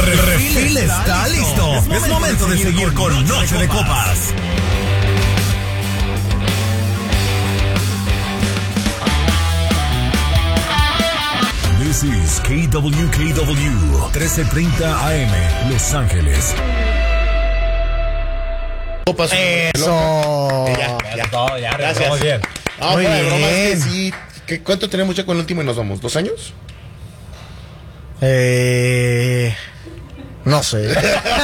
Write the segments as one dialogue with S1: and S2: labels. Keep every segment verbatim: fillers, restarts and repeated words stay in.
S1: refil está listo. Es momento de seguir con Noche de Copas. This is K W K W trece treinta A M, Los Ángeles.
S2: Copas.
S3: Eso.
S2: Ya, ya.
S4: No, ya,
S2: Gracias.
S4: muy bien.
S2: No,
S3: Muy
S2: fuera de bromas,
S3: bien.
S2: que sí. ¿Qué, ¿Cuánto tenemos ya con el último y nos vamos? ¿Dos años?
S3: Eh, no sé.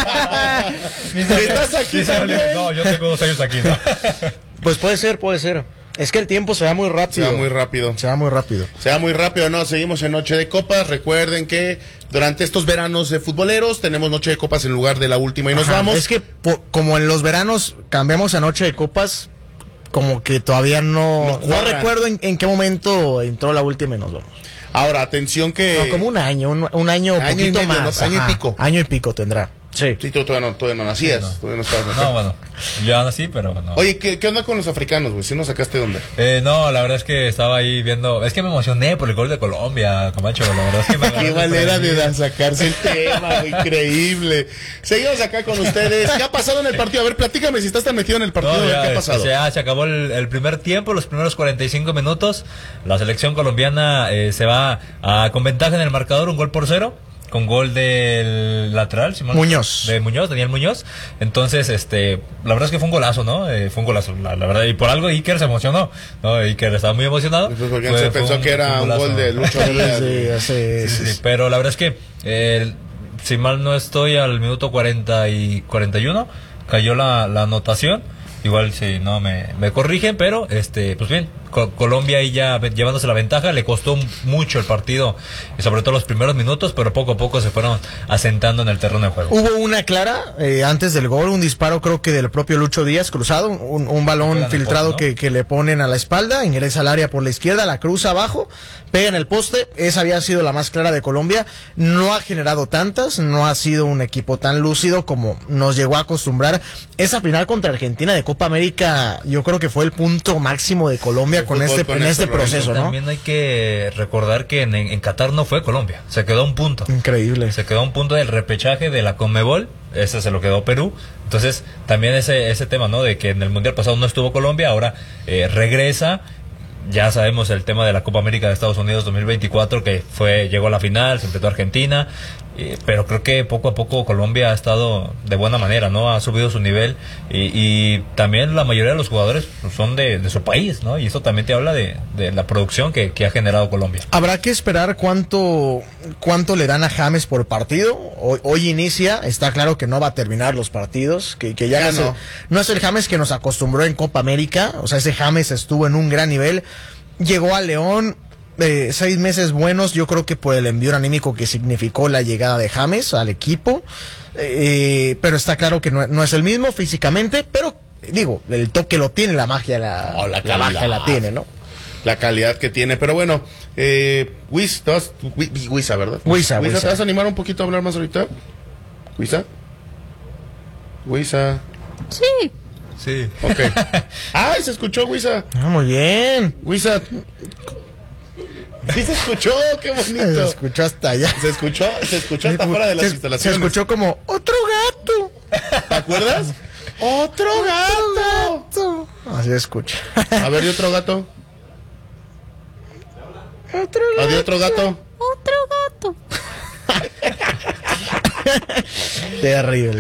S2: ¿Estás aquí también?
S4: No, yo tengo dos años aquí, ¿no?
S3: Pues puede ser, puede ser. Es que el tiempo se va muy
S2: Se
S3: rápido.
S2: va muy rápido.
S3: Se va muy rápido.
S2: Se va muy rápido, ¿no? Seguimos en Noche de Copas. Recuerden que durante estos veranos de futboleros tenemos Noche de Copas en lugar de la última y nos
S3: Ajá,
S2: vamos.
S3: Es que po- como en los veranos cambiamos a Noche de Copas, como que todavía no,
S2: No
S3: no,
S2: cuadra.
S3: recuerdo en, en qué momento entró la última y nos vamos.
S2: Ahora, atención que...
S3: No, como un año, un, un año,
S2: Año y
S3: poquito
S2: medio,
S3: más.
S2: ¿no? Año y
S3: ajá.
S2: pico.
S3: Año y pico tendrá. Sí.
S2: Sí, tú todavía no, todavía no nacías.
S4: No.
S2: Todavía no estabas
S4: No, bueno, yo nací, pero no.
S2: Oye, ¿qué, ¿qué onda con los africanos, güey? ¿Sí nos sacaste de dónde?
S4: Eh, no, la verdad es que estaba ahí viendo. Es que me emocioné por el gol de Colombia, Camacho. La verdad es que me
S2: Qué manera de da- sacarse el tema, güey, increíble. Seguimos acá con ustedes. ¿Qué ha pasado en el partido? A ver, platícame si estás tan metido en el partido.
S4: No,
S2: a ver,
S4: ya,
S2: ¿qué ha
S4: este,
S2: pasado?
S4: ya se acabó el, el primer tiempo, los primeros cuarenta y cinco minutos. La selección colombiana eh, se va a, con ventaja en el marcador, un gol por cero. Con gol del lateral, Simón.
S3: Muñoz.
S4: De Muñoz, Daniel Muñoz. Entonces, este, la verdad es que fue un golazo, ¿no? Eh, fue un golazo, la, la verdad. Y por algo Iker se emocionó, ¿no? Iker estaba muy emocionado.
S2: Pues porque
S4: Fue-
S2: se
S4: fue
S2: pensó
S4: un-
S2: que era un
S4: golazo.
S2: gol de Lucho Díaz.
S3: Sí, así,
S4: Sí, sí, sí, pero la verdad es que, eh, si mal no estoy, al minuto cuarenta y cuarenta y uno cayó la, la anotación. Igual si no me, me corrigen, pero este pues bien, Co- Colombia ahí ya ve- llevándose la ventaja, le costó mucho el partido, y sobre todo los primeros minutos, pero poco a poco se fueron asentando en el terreno de juego.
S3: Hubo una clara eh, antes del gol, un disparo creo que del propio Lucho Díaz cruzado, un, un balón
S4: Pega en el
S3: filtrado
S4: poste, ¿no?
S3: que, que le ponen a la espalda, ingresa al área por la izquierda, la cruza abajo, pega en el poste, esa había sido la más clara de Colombia, no ha generado tantas, no ha sido un equipo tan lúcido como nos llegó a acostumbrar. Esa final contra Argentina de Copa América, yo creo que fue el punto máximo de Colombia
S2: El
S3: con
S2: fútbol
S3: este,
S2: con
S3: en
S2: esto,
S3: este proceso, ¿no?
S4: También hay que recordar que en, en Qatar no fue Colombia, se quedó a un punto.
S3: Increíble.
S4: Se quedó a un punto del repechaje de la Conmebol, ese se lo quedó Perú. Entonces, también ese ese tema, ¿no? De que en el Mundial pasado no estuvo Colombia, ahora eh, regresa. Ya sabemos el tema de la Copa América de Estados Unidos dos mil veinticuatro, que fue llegó a la final, se enfrentó a Argentina, eh, pero creo que poco a poco Colombia ha estado de buena manera, ¿no? Ha subido su nivel y, y también la mayoría de los jugadores son de, de su país, ¿no? Y eso también te habla de, de la producción que, que ha generado Colombia.
S3: Habrá que esperar cuánto cuánto le dan a James por partido. Hoy, hoy inicia, está claro que no va a terminar los partidos, que, que ya,
S2: Ya
S3: no, es el-
S2: no.
S3: no es el James que nos acostumbró en Copa América, o sea, ese James estuvo en un gran nivel, llegó a León, eh, seis meses buenos, yo creo que por el envío anímico que significó la llegada de James al equipo, eh, pero está claro que no, no es el mismo físicamente, pero digo, el toque lo tiene, la magia la,
S2: Oh, la
S3: la
S2: calidad.
S3: magia la tiene, ¿no?
S2: La calidad que tiene. Pero bueno, eh, Wiz, te vas- Wi- Wisa, ¿verdad?
S3: Wisa,
S2: Wisa,
S3: Wisa.
S2: ¿te vas a animar un poquito a hablar más ahorita? Wisa. Wisa.
S5: Sí.
S4: Sí.
S2: Ok. ¡Ay, se escuchó, Wisa!
S3: Ah, muy bien.
S2: Wisa. Sí se escuchó, qué
S3: Se
S2: bonito.
S3: escuchó hasta allá.
S2: Se escuchó, se escuchó hasta fuera de las
S3: se,
S2: instalaciones.
S3: se escuchó como otro gato.
S2: ¿Te acuerdas? ¡Otro gato!
S3: Así escucha.
S2: A ver, ¿y otro gato?
S3: Otro
S2: ¿A de otro gato?
S5: Otro gato.
S3: Terrible.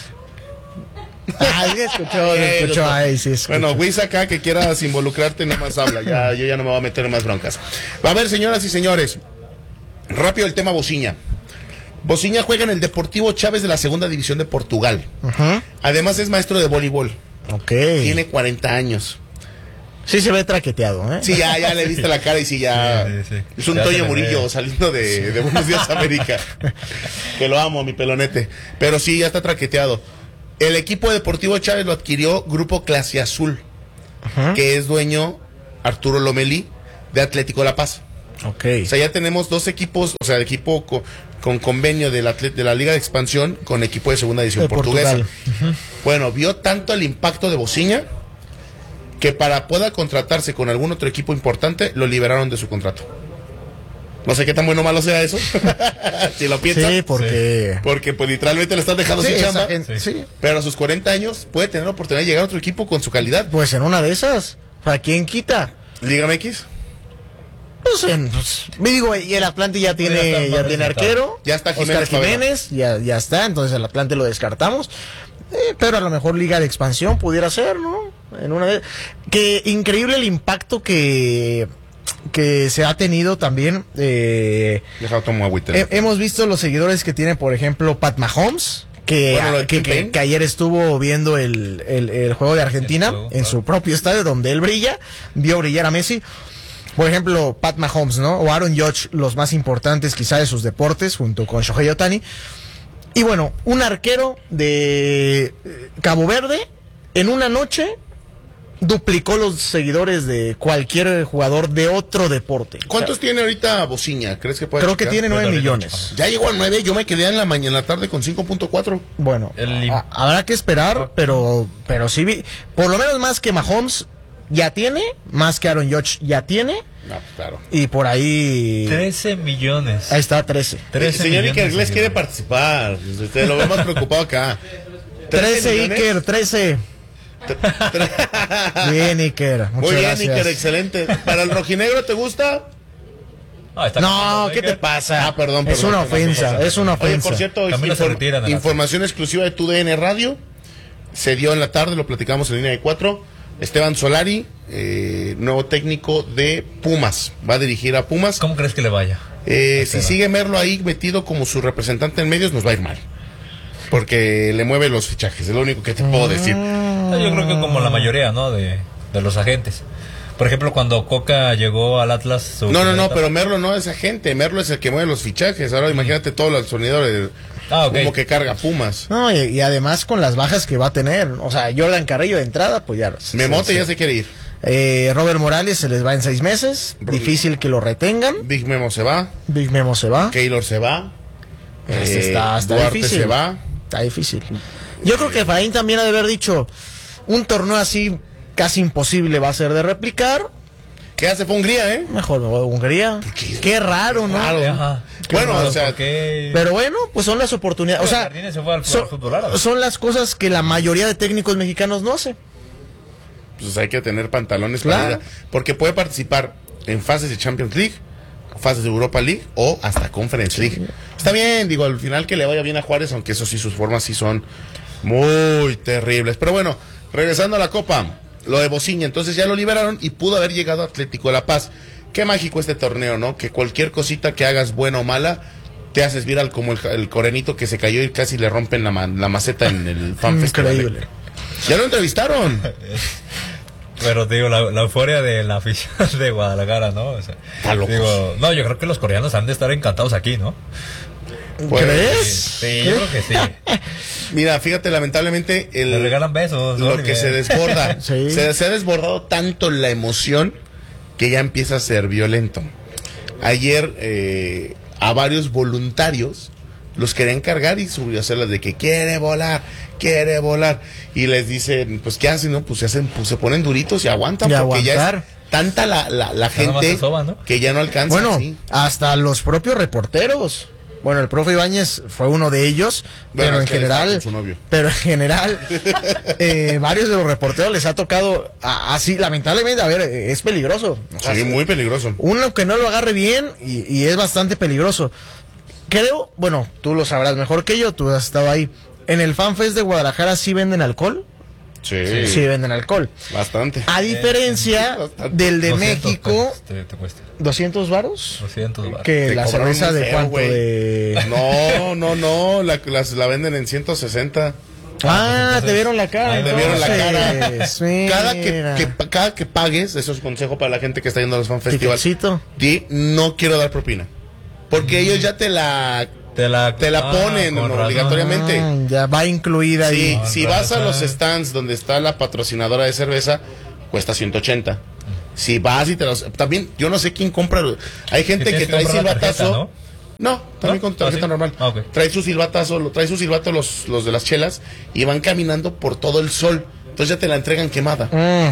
S3: Ah, sí escuchó, se escuchó. Ahí sí escuchó.
S2: Bueno, Wiz acá que quieras involucrarte, no más habla. Ya, yo ya no me voy a meter en más broncas. A ver, señoras y señores, rápido el tema Bociña. Bociña juega en el Deportivo Chávez de la Segunda División de Portugal.
S3: Ajá.
S2: Además es maestro de voleibol.
S3: Ok.
S2: Tiene cuarenta años.
S3: Sí se ve traqueteado, ¿eh?
S2: Sí, ya, ya le viste la cara y sí, ya.
S4: Sí, sí, sí.
S2: Es un
S4: Ya se
S2: Toño
S4: le
S2: Murillo
S4: ve.
S2: saliendo de, de Buenos Días América. Que lo amo, mi pelonete. Pero sí, ya está traqueteado. El equipo deportivo Chávez lo adquirió Grupo Clase Azul,
S3: Ajá.
S2: que es dueño Arturo Lomelí de Atlético La Paz.
S3: Ok.
S2: O sea, ya tenemos dos equipos, o sea, el equipo co- con convenio de la, de la Liga de Expansión con equipo de Segunda División
S3: De
S2: Portuguesa.
S3: Portugal.
S2: Bueno, vio tanto el impacto de Bociña que para pueda contratarse con algún otro equipo importante, lo liberaron de su contrato. No sé qué tan bueno o malo sea eso. Si lo piensas.
S3: Sí, porque...
S2: Porque pues literalmente le están dejando
S3: Sí,
S2: sin
S3: esa
S2: chamba.
S3: gente-
S4: Sí.
S3: sí.
S2: Pero a sus cuarenta años puede tener la oportunidad de llegar a otro equipo con su calidad.
S3: Pues en una de esas, ¿para quién quita?
S2: Liga M X.
S3: Pues, en, pues, me digo, y el Atlante ya
S4: Ya
S3: tiene,
S4: está
S3: ya
S4: más
S3: tiene
S4: recetado.
S3: arquero.
S2: Ya está Jiménez
S3: Oscar Jiménez, ya, ya está, entonces el Atlante lo descartamos. Eh, pero a lo mejor Liga de Expansión pudiera ser, ¿no? En una de... Que increíble el impacto que, que se ha tenido también. Eh,
S2: Deja tomo agüita.
S3: he- hemos visto los seguidores que tiene, por ejemplo, Pat Mahomes. Que,
S2: Bueno, lo de
S3: que,
S2: Kim
S3: que-
S2: Payne.
S3: que ayer estuvo viendo el, el- el juego de Argentina
S4: El juego,
S3: en
S4: claro.
S3: su propio estadio donde él brilla, vio brillar a Messi. Por ejemplo, Pat Mahomes, ¿no? O Aaron Judge, los más importantes quizá de sus deportes, junto con Shohei Ohtani. Y bueno, un arquero de eh, Cabo Verde, en una noche, duplicó los seguidores de cualquier jugador de otro deporte.
S2: ¿Cuántos tiene ahorita Bociña? ¿Crees que puede
S3: Creo que
S2: checar?
S3: tiene nueve
S4: Pues ahorita
S3: millones.
S2: Ya llegó a nueve, yo me quedé en la mañana, en la tarde con cinco punto cuatro.
S3: Bueno,
S4: El lim-
S3: a- habrá que esperar, pero, pero sí, vi- por lo menos más que Mahomes ya tiene, más que Aaron Judge ya tiene,
S2: No, claro.
S3: y por ahí...
S4: trece millones.
S3: Ahí está, trece.
S4: trece
S2: Señor
S4: millones
S2: Iker
S4: de
S2: Gles quiere
S4: seguidores.
S2: participar. Usted lo ve más preocupado acá.
S3: trece,
S2: millones?
S3: Iker, trece. Bien, Iker. Muchas
S2: Muy bien,
S3: gracias.
S2: Iker, excelente. ¿Para el rojinegro te gusta?
S4: Ah, está
S3: No,
S4: cantando,
S3: ¿qué te
S4: Iker.
S3: pasa?
S2: Ah, perdón,
S3: Es
S2: perdón,
S3: una
S2: perdón,
S3: ofensa,
S2: perdón.
S3: es una
S2: Oye,
S3: ofensa.
S2: por cierto,
S4: Camilo se
S2: inform-
S4: retira de la
S2: información exclusiva de Tu D N Radio. Se dio en la tarde, lo platicamos en línea de cuatro. Esteban Solari, eh, nuevo técnico de Pumas. Va a dirigir a Pumas.
S4: ¿Cómo crees que le vaya?
S2: Eh, si
S4: Esteban.
S2: sigue Merlo ahí metido como su representante en medios, nos va a ir mal. Porque le mueve los fichajes, es lo único que te puedo decir.
S4: No, yo creo que como la mayoría, ¿no? De, de los agentes. Por ejemplo, cuando Coca llegó al Atlas... su
S2: No, no,
S4: primera
S2: no,
S4: etapa-
S2: pero Merlo no es agente, Merlo es el que mueve los fichajes. Ahora imagínate todo el sonido de
S4: Ah, ok.
S2: como que carga Pumas.
S3: No, y, y además con las bajas que va a tener. O sea, Jordan Carrillo de entrada, pues ya. se-
S2: Memote
S3: se-
S2: ya se quiere ir.
S3: Eh, Robert Morales se les va en seis meses.
S2: Ro-
S3: Difícil que lo retengan.
S2: Big Memo se va,
S3: Big Memo se va.
S2: Keylor se va,
S3: Este
S2: eh,
S3: está, está
S2: Duarte
S3: difícil.
S2: se va.
S3: Está difícil. Yo creo que Efraín también ha de haber dicho, un torneo así casi imposible va a ser de replicar.
S2: ¿Qué hace? Fue Hungría, ¿eh?
S3: Mejor me voy a Hungría.
S2: qué?
S3: Qué raro, ¿no?
S2: Raro.
S4: Ajá.
S2: Bueno,
S4: Pero,
S2: o sea,
S4: ¿por qué?
S3: Pero bueno, pues son las oportunidades. O sea,
S4: Jardines se fue al
S3: son,
S4: fútbol árabe.
S3: son las cosas que la mayoría de técnicos mexicanos no hacen.
S2: Pues hay que tener pantalones
S3: Claro.
S2: para ir a- porque puede participar en fases de Champions League, fases de Europa League o hasta Conference League. Está bien, digo, al final que le vaya bien a Juárez, aunque eso sí, sus formas sí son muy terribles. Pero bueno, regresando a la Copa, lo de Bociña, entonces ya lo liberaron y pudo haber llegado a Atlético de La Paz. Qué mágico este torneo, ¿no? Que cualquier cosita que hagas buena o mala, te haces viral como el, el corenito que se cayó y casi le rompen la, ma- la maceta en el fan festival.
S3: Increíble.
S2: Ya lo entrevistaron.
S4: Pero digo, la, la euforia de la afición de Guadalajara, ¿no? O sea,
S2: Está locos.
S4: digo, no, yo creo que los coreanos han de estar encantados aquí, ¿no?
S2: Pues,
S3: ¿Crees?
S4: Sí, yo creo que sí.
S2: Mira, fíjate, lamentablemente el,
S4: Le regalan besos.
S2: lo
S4: muy
S2: que
S4: bien.
S2: se desborda,
S3: Sí.
S2: se, se ha desbordado tanto la emoción que ya empieza a ser violento. Ayer eh, a varios voluntarios los querían cargar y subir a hacerlas de que quiere volar, quiere volar. Y les dicen, pues ¿qué hacen? No, pues se hacen, pues se ponen duritos y aguantan
S3: Y
S2: porque ya
S3: aguantar.
S2: es tanta la, la, la
S4: Ya nomás
S2: gente
S4: se soban, ¿no?
S2: que ya no alcanza.
S3: Bueno,
S2: sí.
S3: hasta los propios reporteros. Bueno, el profe Ibáñez fue uno de ellos,
S2: Bueno,
S3: pero
S2: es
S3: en
S2: que él está
S3: general,
S2: con su novio.
S3: pero en general, eh, varios de los reporteros les ha tocado a- así, lamentablemente, a ver, eh, es peligroso. O sea,
S2: Sí, muy peligroso.
S3: uno que no lo agarre bien y, y es bastante peligroso. Creo, bueno, tú lo sabrás mejor que yo, tú has estado ahí. En el FanFest de Guadalajara sí venden alcohol.
S2: Sí,
S3: Sí venden alcohol.
S2: bastante.
S3: A diferencia
S2: bastante.
S3: del de
S4: doscientos
S3: México,
S4: pesos te, te cuesta.
S3: doscientos varos.
S4: doscientos baros.
S3: Que
S2: Te
S3: la
S2: cobraron
S3: cerveza
S2: muy
S3: de
S2: feo,
S3: cuánto
S2: güey.
S3: de...
S2: No, no, no, la, las- la venden en ciento sesenta.
S3: Ah, te vieron la cara.
S4: Ahí
S2: Te vieron la cara.
S3: entonces.
S2: Cada que,
S3: Mira.
S2: que- cada que pagues, eso es consejo para la gente que está yendo a los fan festivals,
S3: Ticketcito.
S2: di no quiero dar propina. Porque ellos ya te la
S4: Te la,
S2: te la
S4: ah,
S2: ponen
S4: con
S2: no,
S4: razón.
S2: obligatoriamente.
S3: Ah, ya va incluida
S2: Sí,
S3: ahí.
S4: Con
S2: si vas a
S4: razón.
S2: los stands donde está la patrocinadora de cerveza, cuesta ciento ochenta. Si vas y te los... También, yo no sé quién compra... Hay gente
S4: tienes
S2: que
S4: que
S2: trae
S4: comprar la
S2: silbatazo...
S4: tarjeta,
S2: No, también
S4: ¿No?
S2: con tarjeta
S4: ¿Ah, sí?
S2: normal.
S4: Ah, ok.
S2: Trae su silbatazo, lo- trae su silbato los, los de las chelas y van caminando por todo el sol. Entonces ya te la entregan quemada.
S3: Mm,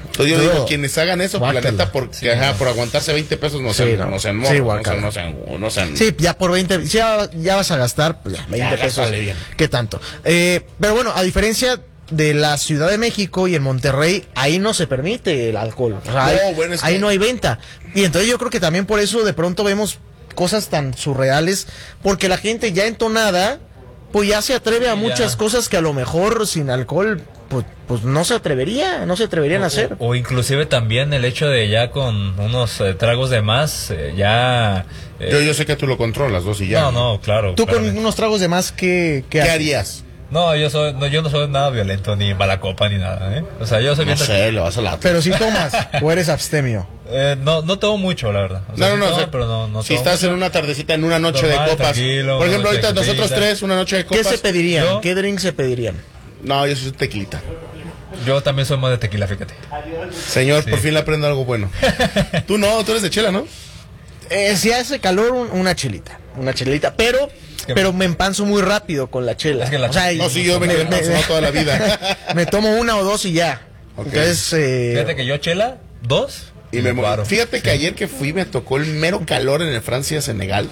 S2: Entonces yo
S3: Yo-
S2: digo, quienes hagan eso, pues, la
S3: Guácala.
S2: neta, por,
S4: Sí,
S2: ajá,
S4: no.
S2: por aguantarse veinte pesos, no
S3: Sí,
S2: sean,
S3: no.
S2: no sean
S3: Sí,
S2: morros, no
S3: guácala.
S2: sean, no sean, no sean-
S3: Sí, ya por veinte, si ya, ya vas a gastar, pues ya, veinte
S2: Ya,
S3: pesos.
S2: gástale bien.
S3: ¿Qué tanto? Eh, pero bueno, a diferencia de la Ciudad de México y en Monterrey, ahí no se permite el alcohol. O sea,
S2: No,
S3: ahí,
S2: bueno, es
S3: ahí
S2: que-
S3: no hay venta. Y entonces yo creo que también por eso de pronto vemos cosas tan surreales, porque la gente ya entonada, pues ya se atreve a
S4: Sí,
S3: muchas
S4: ya.
S3: cosas que a lo mejor sin alcohol, pues, pues no se atrevería, no se atreverían a hacer.
S4: O, o inclusive también el hecho de ya con unos eh, tragos de más, eh, ya... eh,
S2: Yo, yo sé que tú lo controlas, dos y ya.
S4: no, no, claro.
S3: Tú con
S4: claramente.
S3: unos tragos de más, ¿qué, qué
S2: ¿Qué
S3: haces?
S2: harías?
S4: No, yo soy, no, yo no soy nada violento, ni mala copa, ni nada, ¿eh? O sea, yo soy
S2: No
S4: bien...
S2: sé, le vas a la...
S3: Pero si tomas, o eres abstemio.
S4: Eh, no, no tomo mucho, la verdad. O sea,
S2: No, no,
S4: sí
S2: no,
S4: tomo,
S2: o sea,
S4: pero no, no
S2: si
S4: tomo
S2: estás
S4: mucho.
S2: en una tardecita, en una noche
S4: Normal,
S2: de copas.
S4: tranquilo,
S2: Por ejemplo,
S4: una
S2: ahorita
S4: noche de
S2: nosotros
S4: copita.
S2: tres, una noche de
S3: ¿Qué
S2: copas.
S3: se pedirían?
S4: Yo-
S3: ¿Qué drinks se pedirían?
S2: No, yo soy tequilita.
S4: Yo también soy más de tequila, fíjate.
S2: Señor,
S4: Sí.
S2: por fin le aprendo algo bueno. Tú no, tú eres de chela, ¿no?
S3: Eh, si hace calor, un- una chelita. Una chelita, pero
S4: que-
S3: pero me empanzo muy rápido con la chela.
S4: Es que la
S3: O sea,
S4: chela-
S2: No, sí, yo me quedé empanzado toda la vida.
S3: me tomo una o dos y ya.
S2: Ok.
S3: Entonces, eh,
S4: Fíjate que yo chela, dos,
S2: Y me
S4: paro.
S2: Fíjate que ayer que fui me tocó el mero calor en el Francia-Senegal.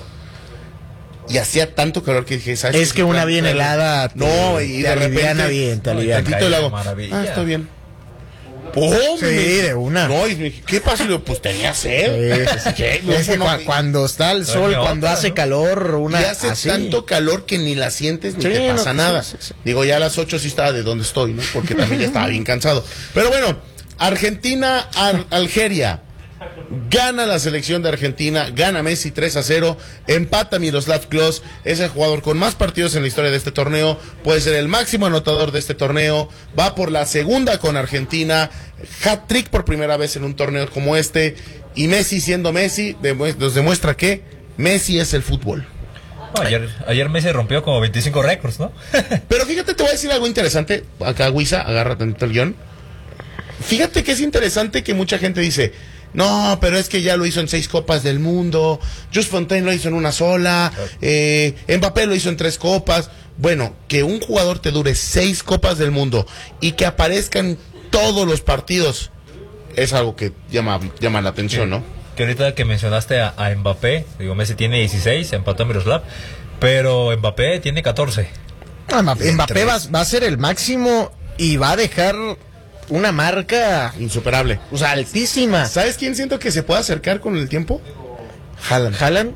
S2: Y hacía tanto calor que dije, ¿sabes
S3: es
S2: qué?
S3: que una bien helada te,
S2: No, y
S3: te
S2: de
S3: aliviana
S2: repente-
S3: bien, te
S4: No, y
S3: aliviana.
S4: te
S2: Tantito le hago,
S4: Maravilla.
S2: ah, está bien. ¡Pum!
S3: Sí, de una.
S2: No, y me dije, ¿qué pasa? Y yo, pues tenía sed.
S3: Sí, sí, sí.
S2: ¿Qué? No,
S3: Es que
S2: no,
S3: cua-
S2: y-
S3: cuando está el sol,
S4: otra,
S3: cuando hace
S4: ¿no?
S3: calor, una
S2: y hace
S3: así.
S2: tanto calor que ni la sientes ni
S3: Sí,
S2: te pasa
S3: no,
S2: nada.
S3: sí, sí, sí.
S2: Digo, ya a las ocho sí estaba de donde estoy, ¿no? Porque también ya estaba bien cansado. Pero bueno, Argentina, Ar- Algeria. Gana la selección de Argentina, gana Messi tres a cero, empata Miroslav Klose, es el jugador con más partidos en la historia de este torneo, puede ser el máximo anotador de este torneo, va por la segunda con Argentina, hat-trick por primera vez en un torneo como este, y Messi siendo Messi, demuestra- nos demuestra que Messi es el fútbol.
S4: No, ayer, ayer Messi rompió como veinticinco récords, ¿no?
S2: Pero fíjate, te voy a decir algo interesante, acá Huiza, agárrate en el guión. Fíjate que es interesante que mucha gente dice, no, pero es que ya lo hizo en seis copas del mundo, Just Fontaine lo hizo en una sola, eh, Mbappé lo hizo en tres copas. Bueno, que un jugador te dure seis copas del mundo y que aparezcan todos los partidos es algo que llama, llama la atención, ¿no?
S4: Que ahorita que mencionaste a, a Mbappé, digo, Messi tiene dieciséis, empató a Miroslav, pero Mbappé tiene catorce.
S3: Ah, Mbappé, Mbappé va, va a ser el máximo y va a dejar una marca,
S2: Insuperable.
S3: o sea, altísima.
S2: ¿Sabes quién siento que se puede acercar con el tiempo?
S3: Haaland. Haaland.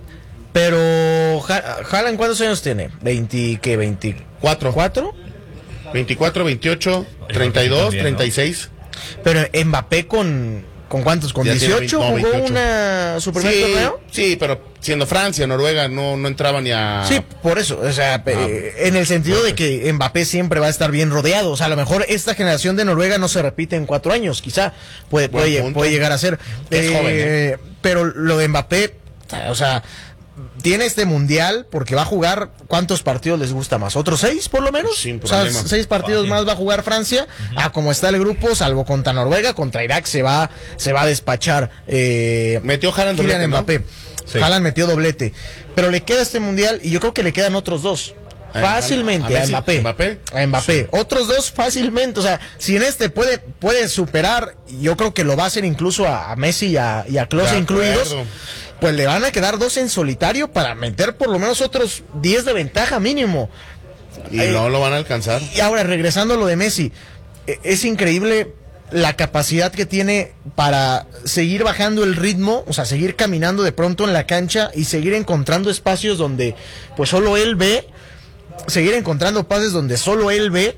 S3: Pero, Ha- Haaland, ¿cuántos años tiene? ¿veinte, qué? ¿veinticuatro?
S2: Cuatro. veinticuatro, veintiocho, treinta y dos,
S4: También, ¿no?
S2: treinta y seis.
S3: Pero Mbappé con, ¿con cuántos? ¿Con
S2: Ya tiene
S3: dieciocho
S2: veinte, no,
S3: jugó
S2: veintiocho.
S3: una, su primer
S2: Sí,
S3: torneo?
S2: sí, pero siendo Francia, Noruega, no, no entraba ni a...
S3: Sí, por eso, o sea, eh, en el sentido de que Mbappé siempre va a estar bien rodeado, o sea, a lo mejor esta generación de Noruega no se repite en cuatro años, quizá puede,
S2: Buen
S3: puede,
S2: punto.
S3: puede llegar a ser.
S2: Es
S3: Eh,
S2: joven, ¿eh?
S3: Pero lo de Mbappé, o sea, tiene este mundial porque va a jugar, ¿cuántos partidos les gusta más? ¿Otros seis por lo menos?
S2: Sin
S3: o sea,
S2: problema.
S3: seis partidos
S4: Fácil.
S3: más va a jugar Francia, a como está el grupo, salvo contra Noruega, contra Irak se va, se va a despachar eh,
S2: Metió Haaland
S3: Kylian
S2: doblete, ¿no?
S3: Mbappé.
S4: Sí.
S3: Haaland metió doblete. Pero le queda este mundial y yo creo que le quedan otros dos.
S2: A-
S3: Fácilmente
S2: a
S3: a,
S2: Messi,
S3: Mbappé.
S2: Mbappé.
S3: A Mbappé. Otros dos fácilmente. O sea, si en este puede, puede superar, yo creo que lo va a hacer incluso a, a Messi y a, y a Klose
S2: De
S3: incluidos.
S2: acuerdo.
S3: Pues le van a quedar dos en solitario para meter por lo menos otros diez de ventaja mínimo.
S2: Y
S3: Eh,
S2: no lo van a alcanzar.
S3: Y ahora, regresando a lo de Messi, eh, es increíble la capacidad que tiene para seguir bajando el ritmo, o sea, seguir caminando de pronto en la cancha y seguir encontrando espacios donde pues solo él ve, seguir encontrando pases donde solo él ve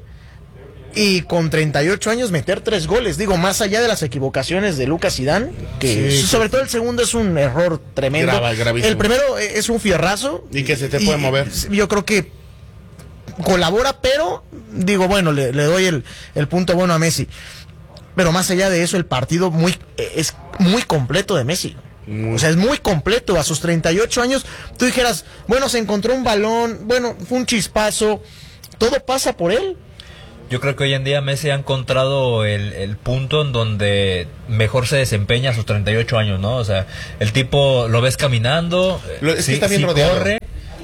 S3: y con treinta y ocho años meter tres goles, digo, más allá de las equivocaciones de Lucas Zidane, que
S2: Sí,
S3: sobre todo el segundo es un error tremendo.
S2: Grava- gravísimo.
S3: El primero eh, es un fierrazo.
S2: Y que se te puede mover.
S3: Yo creo que colabora, pero digo, bueno, le, le doy el, el punto bueno a Messi. Pero más allá de eso, el partido muy es muy completo de Messi.
S2: Muy.
S3: O sea, es muy completo. A sus treinta y ocho años, tú dijeras, bueno, se encontró un balón, bueno, fue un chispazo. Todo pasa por él.
S4: Yo creo que hoy en día Messi ha encontrado el, el punto en donde mejor se desempeña a sus treinta y ocho años, ¿no? O sea, el tipo lo ves caminando,
S2: Lo- es que
S4: sí-
S2: está bien
S4: sí
S2: rodeado.
S4: corre,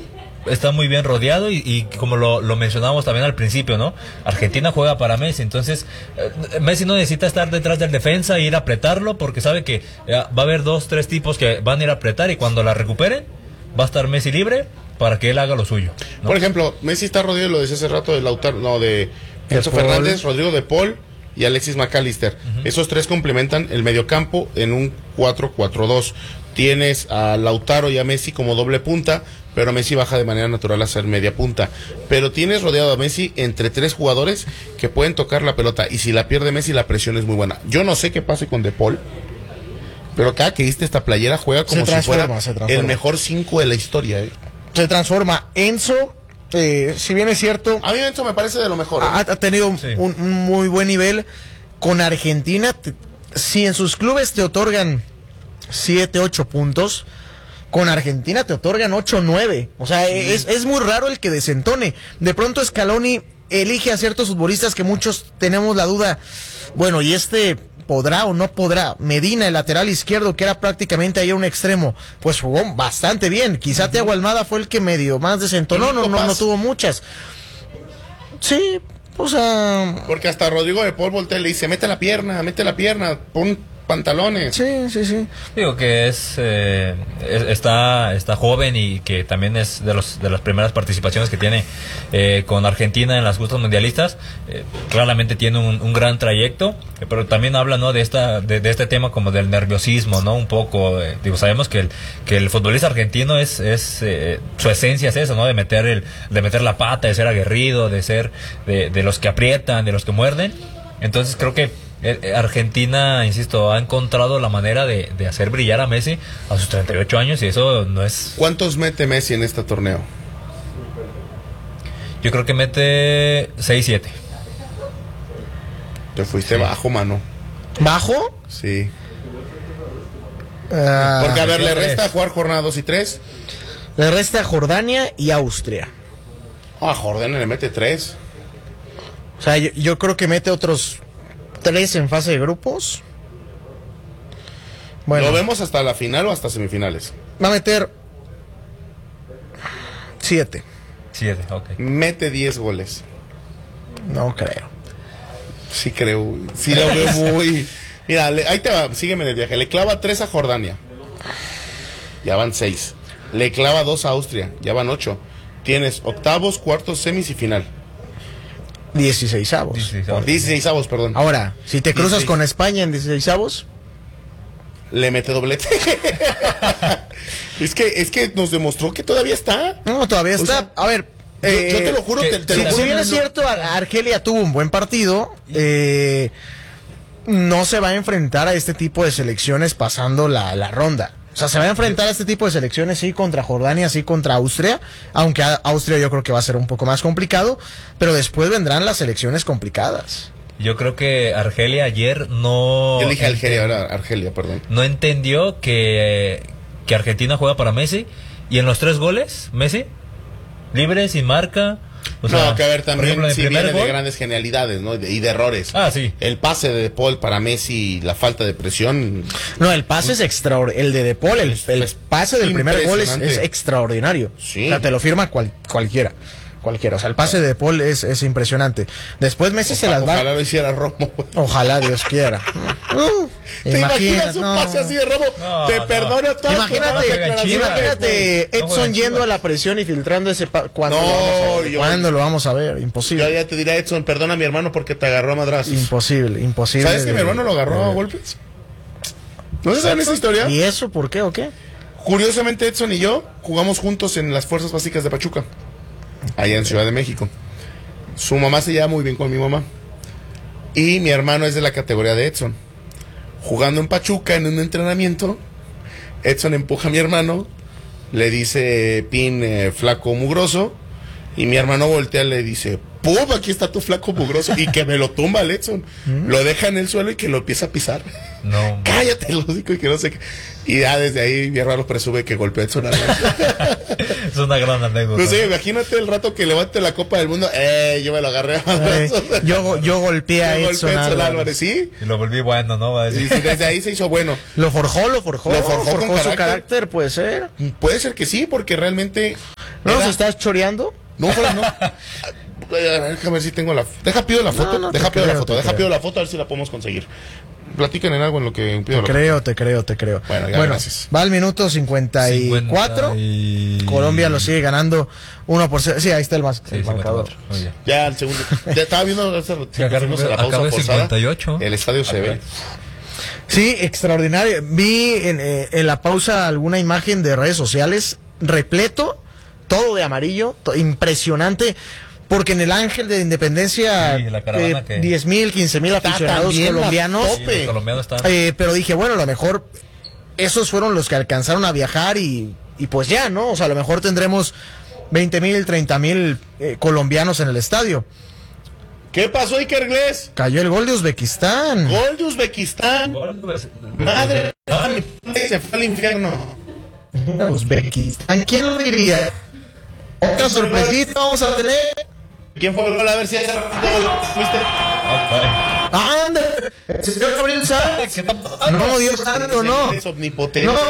S4: está muy bien rodeado y, y como lo, lo mencionábamos también al principio, ¿no? Argentina juega para Messi, entonces eh, Messi no necesita estar detrás del defensa e ir a apretarlo porque sabe que eh, va a haber dos, tres tipos que van a ir a apretar y cuando la recuperen va a estar Messi libre para que él haga lo suyo, ¿no?
S2: Por ejemplo, Messi está rodeado, lo decía hace rato, de Lautaro, no, de Enzo
S3: Paul.
S2: Fernández, Rodrigo de Paul y Alexis McAllister. Uh-huh. Esos tres complementan el mediocampo en un cuatro cuatro dos. Tienes a Lautaro y a Messi como doble punta, pero Messi baja de manera natural a ser media punta. Pero tienes rodeado a Messi entre tres jugadores que pueden tocar la pelota, y si la pierde Messi la presión es muy buena. Yo no sé qué pase con De Paul, pero cada que viste esta playera juega como si fuera el mejor cinco de la historia. ¿eh?
S3: Se transforma. Enzo, eh, si bien es cierto,
S2: a mí Enzo me parece de lo mejor. ¿eh?
S3: Ha, ha tenido
S4: sí.
S3: un, un muy buen nivel con Argentina. Te, si en sus clubes te otorgan siete, ocho puntos, con Argentina te otorgan ocho, nueve. O sea, sí. es, es muy raro el que desentone. De pronto Scaloni elige a ciertos futbolistas que muchos tenemos la duda. Bueno, ¿y este podrá o no podrá? Medina, el lateral izquierdo, que era prácticamente ayer un extremo, pues jugó bastante bien. Quizá uh-huh. Thiago Almada fue el que medio más desentonó, no, no, no tuvo muchas. Sí, o sea...
S2: Porque hasta Rodrigo de Paul voltea y le dice, mete la pierna, mete la pierna, pon pantalones.
S3: Sí, sí, sí.
S4: Digo que es, eh, es está está joven y que también es de los de las primeras participaciones que tiene eh, con Argentina en las justas mundialistas. Eh, claramente tiene un, un gran trayecto, eh, pero también habla, ¿no?, de esta de, de este tema como del nerviosismo, ¿no? Un poco, eh, digo, sabemos que el que el futbolista argentino es es eh, su esencia es eso, ¿no? De meter el de meter la pata, de ser aguerrido, de ser de, de los que aprietan, de los que muerden. Entonces creo que Argentina, insisto, ha encontrado la manera de, de hacer brillar a Messi a sus treinta y ocho años y eso no es...
S2: ¿Cuántos mete Messi en este torneo?
S4: Yo creo que mete seis, siete.
S2: Te fuiste sí. bajo, mano.
S3: ¿Bajo?
S2: Sí.
S3: Uh,
S2: Porque a ver, le resta jugar jornada dos y tres.
S3: Le resta Jordania y Austria.
S2: Ah, Jordania le mete tres.
S3: O sea, yo, yo creo que mete otros tres en fase de grupos. Bueno,
S2: ¿lo vemos hasta la final o hasta semifinales?
S3: Va a meter siete.
S4: Siete, ok.
S2: Mete diez goles.
S3: No creo.
S2: Sí creo. Sí lo veo muy... Mira, le, ahí te va, sígueme en el viaje. Le clava tres a Jordania. Ya van seis. Le clava dos a Austria. Ya van ocho. Tienes octavos, cuartos, semis y final.
S3: Dieciseisavos.
S2: Dieciseisavos, perdón.
S3: Ahora, si te cruzas dieciséis con España en dieciseisavos,
S2: le mete doblete. es que es que nos demostró que todavía está.
S3: No, todavía está. O sea, a ver,
S2: yo, eh, yo te lo juro.
S3: Que,
S2: te, te
S3: si,
S2: lo juro
S3: si bien es cierto, Argelia tuvo un buen partido, eh, no se va a enfrentar a este tipo de selecciones pasando la, la ronda. O sea, se va a enfrentar a este tipo de selecciones, sí, contra Jordania, sí, contra Austria, aunque a Austria yo creo que va a ser un poco más complicado, pero después vendrán las selecciones complicadas.
S4: Yo creo que Argelia ayer no...
S2: Yo dije Argelia, ahora Argelia, perdón.
S4: No entendió que, que Argentina juega para Messi, y en los tres goles, Messi, libre, sin marca... O sea,
S2: no, que a ver, también
S4: ejemplo,
S2: sí viene
S4: gol,
S2: de grandes genialidades, ¿no? Y de errores.
S4: Ah, sí.
S2: El pase de De Paul para Messi, la falta de presión.
S3: No, el pase es extraordinario. El de De Paul, el, el pase del primer gol es, es extraordinario.
S2: Sí.
S3: O sea, te lo firma cual, cualquiera. Cualquiera. O sea, el pase de De Paul es, es impresionante. Después Messi
S2: Ojalá,
S3: se las va.
S2: Ojalá lo hiciera Romo.
S3: Ojalá Dios quiera. Uh,
S2: ¿Te imaginas un no. pase así de Romo?
S4: No,
S2: te
S4: no.
S2: perdono todo.
S3: Imagínate,
S2: no
S3: imagínate Edson yendo a la presión y filtrando ese pa ¿Cuándo,
S2: no,
S3: lo vamos a ver?
S2: yo,
S3: ¿Cuándo lo vamos a ver? Imposible.
S2: Yo ya te diré, Edson, perdona a mi hermano porque te agarró a madrazos.
S3: Imposible, imposible.
S2: ¿Sabes que mi hermano lo agarró a golpes? ¿No se saben esa historia?
S3: ¿Y eso por qué o qué?
S2: Curiosamente, Edson y yo jugamos juntos en las Fuerzas Básicas de Pachuca, allá en Ciudad de México. Su mamá se lleva muy bien con mi mamá. Y mi hermano es de la categoría de Edson. Jugando en Pachuca, en un entrenamiento, Edson empuja a mi hermano, le dice, Pin, eh, flaco mugroso, y mi hermano voltea y le dice, ¡pum! Aquí está tu flaco mugroso, y que me lo tumba el Edson. ¿Mm? Lo deja en el suelo y que lo empieza a pisar.
S4: No.
S2: Cállate, lo digo, y que no sé qué. Y ya desde ahí mi hermano presume que golpeó a Edson Álvarez.
S4: Es una gran anécdota.
S2: No sé, imagínate el rato que levante la Copa del Mundo. Eh, yo me lo agarré a
S3: eh, yo, yo golpeé a
S2: yo
S3: Edson,
S2: golpeé a Edson
S3: Álvarez.
S2: Álvarez, ¿sí?
S4: Y lo volví bueno, ¿no? Va a decir.
S2: Y desde ahí se hizo bueno.
S3: Lo forjó, lo forjó.
S2: Lo forjó con
S3: su
S2: carácter.
S3: carácter, puede ser.
S2: Puede ser que sí, porque realmente
S3: ¿No
S2: Era-
S3: nos estás choreando?
S2: No, fuera, no. A ver, déjame ver si tengo la. Deja pido la foto.
S3: No, no,
S2: deja
S3: te
S2: pido la
S3: creo,
S2: foto.
S3: te
S2: Deja
S3: creo.
S2: pido la foto a ver si la podemos conseguir. Platiquen en algo en lo que pido
S3: Te
S2: la
S3: creo, te creo, te creo.
S2: Bueno, ya, gracias.
S3: va al minuto cincuenta y cuatro.
S4: cincuenta y-
S3: Colombia lo sigue ganando uno por cero. Sí, ahí está el, más,
S4: Sí,
S3: el marcador.
S4: cincuenta y cuatro. Muy bien.
S2: Ya, el segundo. Ya estaba viendo hace rato,
S4: Sí, acá-
S2: fuimos a la
S4: acá
S2: pausa
S4: ve
S2: forzada.
S4: cincuenta y ocho.
S2: El estadio se
S4: Acá.
S2: ve.
S3: Sí, extraordinario. Vi en, eh, en la pausa alguna imagen de redes sociales repleto, todo de amarillo, to- impresionante. Porque en el Ángel de Independencia,
S4: Sí, la caravana que-
S3: diez mil, quince mil aficionados
S2: también a
S3: colombianos.
S2: tope.
S4: Sí, los colombianos están.
S3: Eh, pero dije, bueno, a lo mejor esos fueron los que alcanzaron a viajar y, y pues ya, ¿no? O sea, a lo mejor tendremos veinte mil, treinta mil eh, colombianos en el estadio.
S2: ¿Qué pasó, Iker Gles?
S3: Cayó el gol de Uzbekistán.
S2: Gol de Uzbekistán. Madre mía, mi país se fue al infierno.
S3: Uzbekistán, ¿quién lo diría? Otra sorpresita vamos a tener.
S2: ¿Quién fue el gol? A ver si hace rato fuiste.
S3: ¡Anda! El señor Gabriel Sáenz. No, Dios santo, no.
S2: Es omnipotente.
S3: No.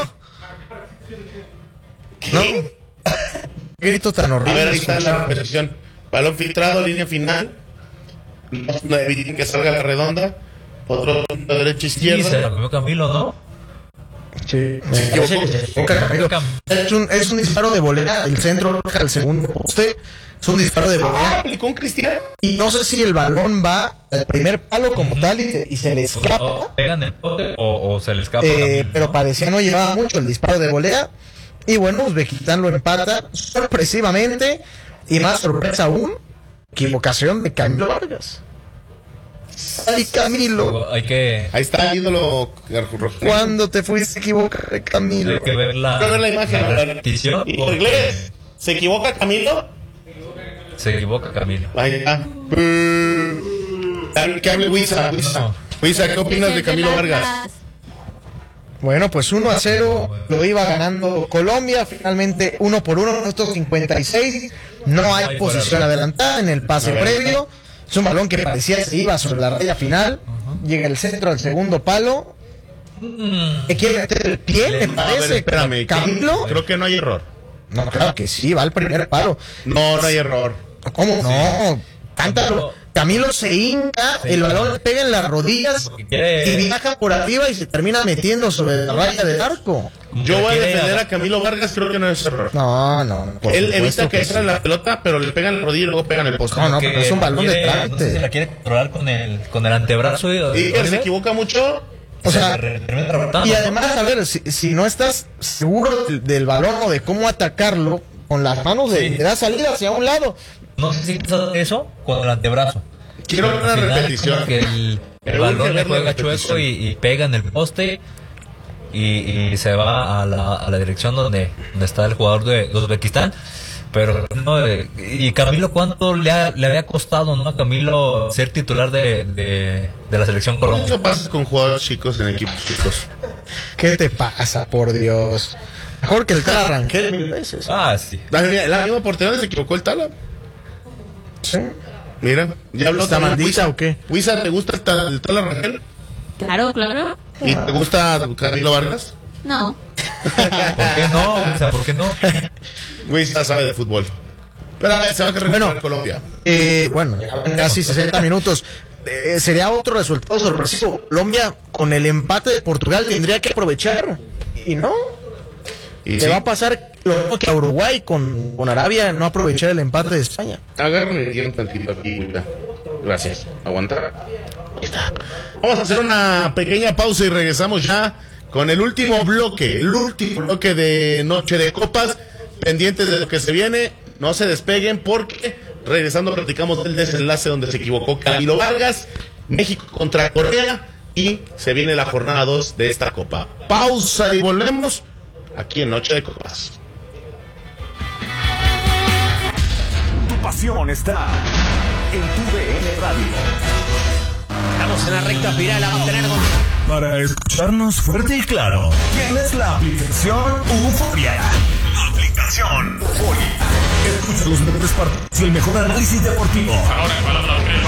S3: No. Grito tan
S2: A ver,
S3: horrible.
S2: ahí está la repetición. Balón filtrado, línea final. No eviten que salga la redonda. Otro punto derecha
S4: Sí, se
S2: izquierda.
S4: la comió Camilo, ¿no?
S3: Sí, me parece que se equivoca, Camilo. Es un, es un disparo de volea. El centro al segundo poste. Es un disparo de
S2: Ah,
S3: volea.
S2: aplicó un Cristiano.
S3: Y no sé si el balón va al primer palo como tal y, se- y se le
S4: O,
S3: escapa.
S4: o pegan el pote o, o se le escapa.
S3: Eh,
S4: también,
S3: pero
S4: ¿no?
S3: parecía no llevaba mucho el disparo de volea. Y bueno, Uzbekistán lo empata sorpresivamente. Y más sorpresa aún, equivocación de Camilo Vargas. Ay, Camilo,
S4: Hay que,
S2: Ahí está, ídolo.
S3: ¿cuándo te fuiste a equivocar, Camilo?
S4: hay que ver la,
S2: Quiero ver la imagen.
S4: la repetición.
S2: Y
S4: porque
S2: Iglesias, ¿se equivoca Camilo?
S4: Se equivoca Camilo.
S2: Ahí está. Mm. Que hable Huiza. Huiza. Huiza, ¿qué opinas de Camilo Vargas?
S3: Bueno, pues uno a cero lo iba ganando Colombia, finalmente uno por uno, minuto cincuenta y seis, no hay posición adelantada en el pase previo, es un balón que parecía que se iba sobre la raya final, llega el centro al segundo palo, que quiere meter el pie, me
S2: A ver,
S3: parece,
S2: espérame.
S3: Camilo,
S2: Creo que no hay error.
S3: no, claro que sí, va al primer palo,
S2: No, no hay error.
S3: ¿cómo no? Cántalo. Camilo se hinca, el balón le pega en las rodillas
S4: quiere-
S3: y viaja por arriba y se termina metiendo sobre la raya del arco.
S2: Yo voy a
S4: Quiere
S2: defender
S4: agarrar-
S2: a Camilo Vargas, creo que no es error.
S3: No, no, no, por
S2: Él
S3: supuesto
S2: evita que
S3: sí.
S2: entre la pelota, pero le pegan el rodillo y luego pegan el poste.
S3: No, no,
S4: que
S3: pero es un balón de
S4: quiere-
S3: trate.
S4: No sé si la quiere controlar con el, con el antebrazo. Y,
S2: Y Iker se equivoca mucho.
S3: O sea,
S4: re- termina rebotando,
S3: y
S4: ¿no?
S3: además, a ver, si, si no estás seguro del, del balón o de cómo atacarlo, con las manos de,
S4: Sí.
S3: le da salida hacia un lado.
S4: No sé si hizo eso con el antebrazo.
S2: Quiero ver una
S4: Al final,
S2: repetición.
S4: como que el, el
S2: Pero urge
S4: balón le
S2: ver la
S4: juega
S2: repetición.
S4: chueco y, y pega en el poste y, y se va a la, a la dirección donde, donde está el jugador de, de Uzbekistán. Pero no, eh, y Camilo, ¿cuánto le, ha- le había costado, no, a Camilo ser titular de, de, de la selección Colombia?
S2: ¿Qué pasa con jugadores chicos en equipos chicos?
S3: ¿Qué te pasa, por Dios? Mejor que el Tala Rangel mil veces.
S4: Ah, sí.
S2: La, la misma portería donde se equivocó el Tala.
S3: Sí.
S2: Mira, ya habló
S3: ¿Está
S2: también
S3: maldita
S2: Huiza.
S3: o qué?
S2: Huiza, ¿te gusta el, ta- el Tala Rangel?
S5: Claro, claro.
S2: ¿Y te gusta Camilo Vargas?
S5: No.
S4: ¿Por qué no? O sea, ¿por qué no?
S2: Huiza sabe de fútbol. Pero a ver, se va a recuperar
S3: Bueno.
S2: Colombia.
S3: Eh, bueno, casi sesenta minutos. Eh, sería otro resultado sorpresivo. Colombia, con el empate de Portugal, tendría que aprovechar. Y no.
S2: Y
S3: Le
S2: sí,
S3: va a pasar lo mismo que a Uruguay con, con Arabia, no aprovechar el empate de España.
S2: agárrame bien tantito aquí, Huiza. Gracias. Aguanta. Vamos a hacer una pequeña pausa y regresamos ya con el último bloque, el último bloque de Noche de Copas, pendientes de lo que se viene, no se despeguen porque regresando platicamos del desenlace donde se equivocó Camilo Vargas, México contra Corea y se viene la jornada dos de esta Copa. Pausa y volvemos aquí en Noche de Copas.
S1: Tu pasión está en tu D N Radio.
S6: Estamos en la recta final, la va a tener con...
S1: Para escucharnos fuerte y claro, tienes la aplicación Euforia. Aplicación Euforia. Escucha los mejores partidos y el mejor análisis deportivo.
S7: Ahora el balón lo tiene el